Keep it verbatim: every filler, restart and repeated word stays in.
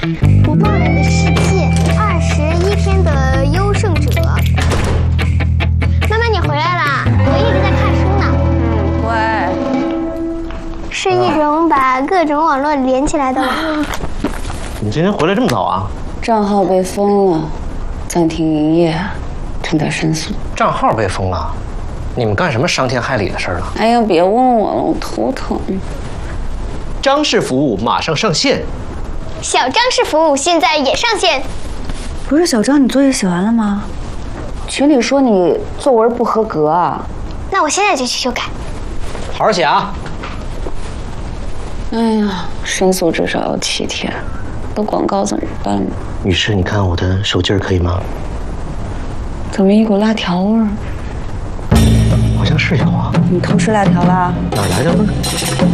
不抱怨的世界，二十一天的优胜者。妈妈，你回来啦！我一直在看书呢。 嗯，乖。 是一种把各种网络连起来的网。 你今天回来这么早啊？ 账号被封了，暂停营业，正在申诉。 账号被封了？你们干什么伤天害理的事儿了？ 哎呀，别问我了，我头疼。 张氏服务马上上线。 小张氏服务现在也上线。 不是小张，你作业写完了吗？群里说你作文不合格啊。 那我现在就去修改。 好好写啊。 哎呀，申诉至少要七天，这广告怎么办呢？ 女士，你看我的手劲儿可以吗？ 怎么一股辣条味儿？ 好像是有啊。 你偷吃辣条啦？ 哪来的味儿？